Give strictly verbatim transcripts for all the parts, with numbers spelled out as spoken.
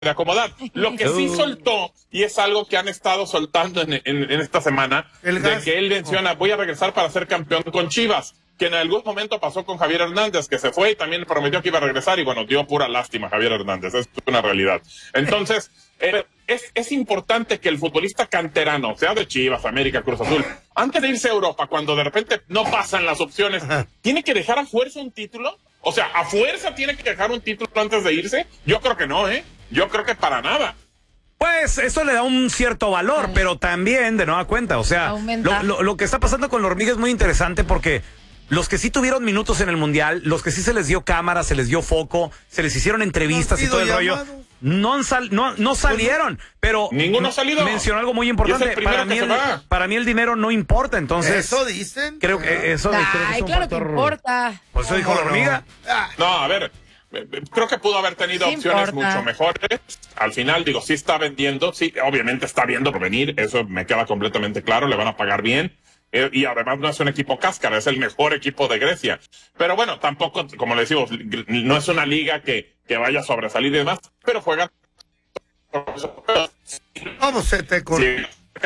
de acomodar. Lo que sí soltó, y es algo que han estado soltando en, en, en esta semana, de que él menciona, voy a regresar para ser campeón con Chivas, que en algún momento pasó con Javier Hernández, que se fue y también prometió que iba a regresar, y bueno, dio pura lástima Javier Hernández, es una realidad. Entonces, eh, es, es importante que el futbolista canterano, sea de Chivas, América, Cruz Azul, antes de irse a Europa, cuando de repente no pasan las opciones, ¿tiene que dejar a fuerza un título? O sea, ¿a fuerza tiene que dejar un título antes de irse? Yo creo que no, ¿eh? Yo creo que para nada. Pues eso le da un cierto valor, Ay. pero también de nueva cuenta, o sea, lo, lo, lo que está pasando con la hormiga es muy interesante porque los que sí tuvieron minutos en el Mundial, los que sí se les dio cámara, se les dio foco, se les hicieron entrevistas y todo el llamados. rollo, no, han sal, no, no salieron, pero ninguno ha salido. Mencionó algo muy importante, para mí, el, para mí el dinero no importa, entonces... ¿Eso dicen? Creo que eso... Ay, creo que es un claro factor, que importa. Pues eso dijo la hormiga. No, a ver... Creo que pudo haber tenido sí opciones importa. mucho mejores. Al final, digo, sí está vendiendo, sí, obviamente está viendo por venir, eso me queda completamente claro, le van a pagar bien. Eh, y además no es un equipo cáscara, es el mejor equipo de Grecia. Pero bueno, tampoco, como le decimos, no es una liga que, que vaya a sobresalir y demás, pero juega. ¿Cómo se te corre?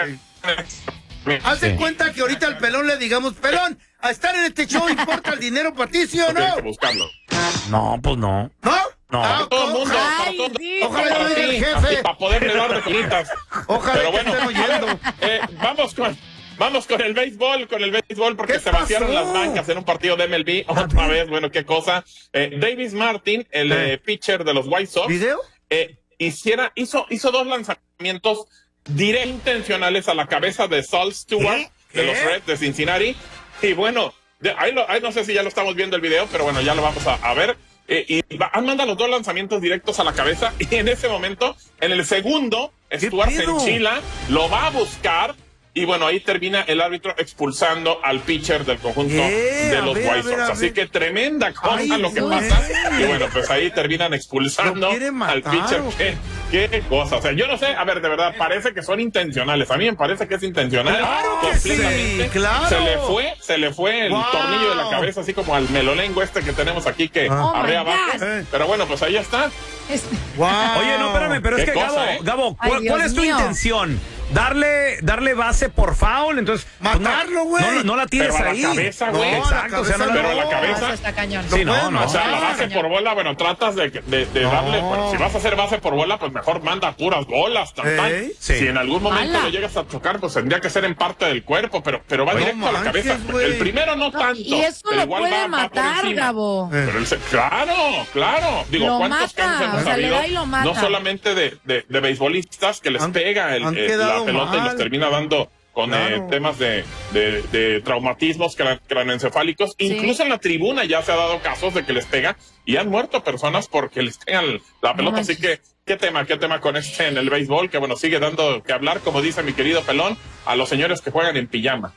Sí. Haz de sí. cuenta que ahorita al pelón le digamos, pelón, a estar en este show importa el dinero para ti, ¿sí o no? Tienes que buscarlo. No, pues no. ¿No? No. Para todo el mundo, Ay, para todo sí. Ojalá para, yo ti, el jefe. para poderle dar de colitas. Ojalá pero que bueno, estén oyendo. Eh, vamos con... Vamos con el béisbol, con el béisbol, porque se vaciaron las bancas en un partido de M L B. Otra vez, bueno, qué cosa. Eh, Davis Martin, el eh. Eh, pitcher de los White Sox, ¿Video? Eh, hiciera, hizo, hizo dos lanzamientos directos intencionales a la cabeza de Saul Stewart, ¿Qué? de ¿Qué? los Reds de Cincinnati. Y bueno, de, ahí, lo, ahí no sé si ya lo estamos viendo el video, pero bueno, ya lo vamos a, a ver. Eh, y va, han mandado los dos lanzamientos directos a la cabeza. Y en ese momento, en el segundo, Stewart se enchila, lo va a buscar. Y bueno, ahí termina el árbitro expulsando al pitcher del conjunto ¿Qué? de los ver, White Sox. Así que tremenda cosa Ay, lo que no pasa. Es. Y bueno, pues ahí terminan expulsando al pitcher. ¿Qué, ¿Qué cosa? O sea, yo no sé, a ver, de verdad, parece que son intencionales. A mí me parece que es intencional. Claro que sí, claro. Se le fue, se le fue el wow. tornillo de la cabeza, así como al melolengo este que tenemos aquí que oh arrea abajo. Eh. Pero bueno, pues ahí está. Wow. Oye, no, espérame, pero es que cosa, Gabo, eh? Gabo, ¿cuál, Ay, ¿cuál es tu mío. intención? Darle, darle base por foul, entonces matarlo, güey. No, no, no la tires pero ahí. A la cabeza, güey. No, exacto, o sea, no, pero a la cabeza. No, está cañón. Sí, no, no. O sea, la base por bola, bueno, tratas de, de, de no. darle, bueno, si vas a hacer base por bola, pues mejor manda puras bolas, tan, tan. Sí. Si en algún momento le llegas a chocar, pues tendría que ser en parte del cuerpo, pero, pero va no directo manches, a la cabeza. Wey. El primero no, no tanto. Y eso lo puede va, matar, va Gabo. Eh. Pero el, claro, claro. Digo, lo ¿cuántos casos hemos sabido? No solamente de, de, de beisbolistas que les han, pega el, el, la pelota mal. y los termina dando con claro. eh, temas de, de, de traumatismos craneoencefálicos. Sí. Incluso en la tribuna ya se ha dado casos de que les pega y han muerto personas porque les pegan la pelota. No, Así que, ¿qué tema? ¿Qué tema con este en el béisbol? Que bueno, sigue dando que hablar, como dice mi querido Pelón, a los señores que juegan en pijama.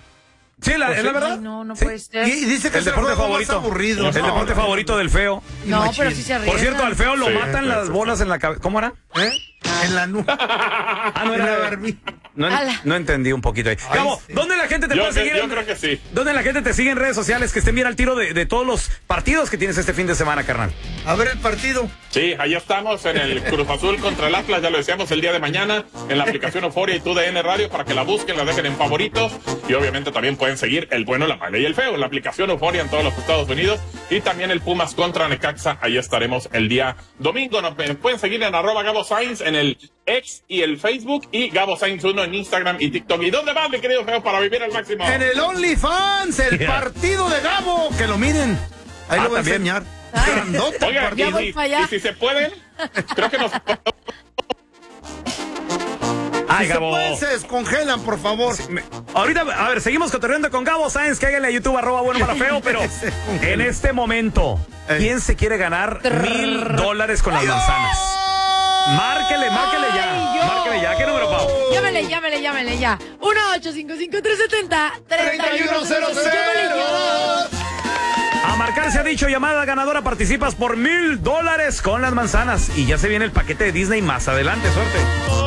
Sí, la, ¿es la verdad? Ay, no, no sí. puede ser. Y dice que el es deporte el favorito. Aburrido. El no, deporte no, favorito del feo. No, Imagín. pero sí se arriesga. Por cierto, al feo lo sí, matan sí, las sí. bolas en la cabeza. ¿Cómo era? ¿Eh? En la nuca. Ah, no era Barbie. No, no entendí un poquito ahí. Ay, Gabo, sí. ¿dónde la gente te yo, puede seguir? Yo en, creo que sí. ¿Dónde la gente te sigue en redes sociales? Que estén bien al tiro de, de todos los partidos que tienes este fin de semana, carnal. A ver el partido. Sí, ahí estamos en el Cruz Azul contra el Atlas, ya lo decíamos el día de mañana, en la aplicación Euforia y T U D N Radio para que la busquen, la dejen en favoritos. Y obviamente también pueden seguir el bueno, la mala y el feo en la aplicación Euforia en todos los Estados Unidos. Y también el Pumas contra Necaxa, ahí estaremos el día domingo. Nos pueden seguir en arroba Gabo Sainz en el X y el Facebook y Gabo Sainz uno en Instagram y TikTok. ¿Y dónde vas, mi querido feo, para vivir al máximo? En el OnlyFans, el partido de Gabo, que lo miren. Ahí ah, lo voy también. a enseñar. Oiga, y, y, y si se pueden, creo que nos... Ay, si Gabo. se pueden, se descongelan, por favor. Sí, me, ahorita, a ver, seguimos cotorreando con Gabo Sainz, que háganle a YouTube, arroba bueno para feo, pero en este momento, ¿quién se quiere ganar mil dólares con las manzanas? Márquele, márquele ya. Yo. Márquele ya. ¿Qué número, Pau? Llámele, llámele, llámele ya. uno ocho cinco cinco tres siete cero tres uno cero cero. A marcar se ha dicho, llamada ganadora, participas por mil dólares con las manzanas. Y ya se viene el paquete de Disney más adelante. Suerte.